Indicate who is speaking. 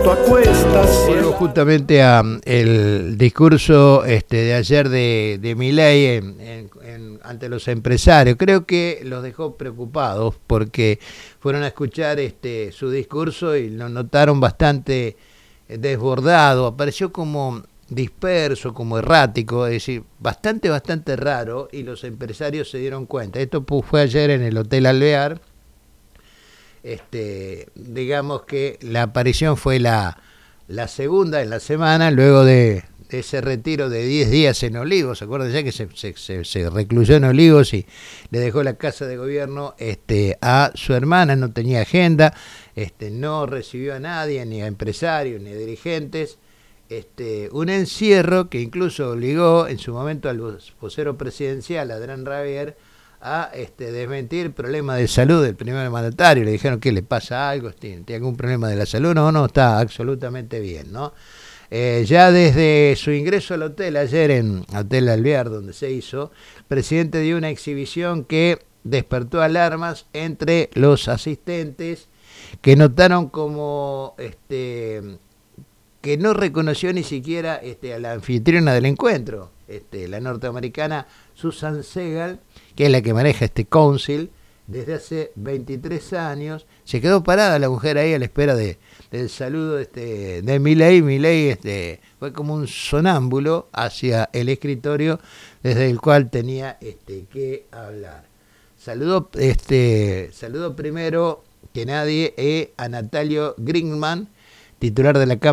Speaker 1: junto a cuestas.
Speaker 2: Vuelvo justamente a el discurso de ayer de Milei ante los empresarios. Creo que los dejó preocupados porque fueron a escuchar su discurso y lo notaron bastante desbordado. Apareció como disperso, como errático, es decir, bastante raro, y los empresarios se dieron cuenta. Esto fue ayer en el Hotel Alvear. Digamos que la aparición fue la segunda en la semana, luego de ese retiro de 10 días en Olivos. ¿Se acuerdan ya que se recluyó en Olivos y le dejó la casa de gobierno a su hermana? No tenía agenda, no recibió a nadie, ni a empresarios, ni a dirigentes. Un encierro que incluso obligó en su momento al vocero presidencial, Adrián Rabier, a desmentir problemas de salud del primer mandatario. Le dijeron que le pasa algo, ¿tiene algún problema de la salud? No, está absolutamente bien, ¿no? Ya desde su ingreso al hotel ayer en Hotel Alvear, donde se hizo, el presidente dio una exhibición que despertó alarmas entre los asistentes, que notaron como que no reconoció ni siquiera a la anfitriona del encuentro, la norteamericana Susan Segal, que es la que maneja este council desde hace 23 años. Se quedó parada la mujer ahí a la espera del saludo de Milei. Milei fue como un sonámbulo hacia el escritorio desde el cual tenía que hablar. Saludó primero que nadie a Natalio Greenman, titular de la Cámara